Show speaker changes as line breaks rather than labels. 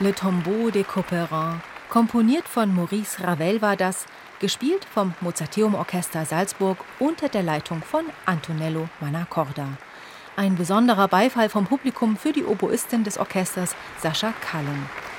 Le Tombeau des Couperins. Komponiert von Maurice Ravel war das, gespielt vom Mozarteum-Orchester Salzburg unter der Leitung von Antonello Mannacorda. Ein besonderer Beifall vom Publikum für die Oboistin des Orchesters, Sascha Kallen.